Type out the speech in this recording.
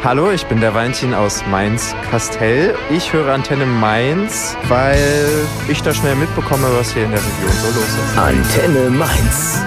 Hallo, ich bin der Valentin aus Mainz-Kastell. Ich höre Antenne Mainz, weil ich da schnell mitbekomme, was hier in der Region so los ist. Antenne Mainz.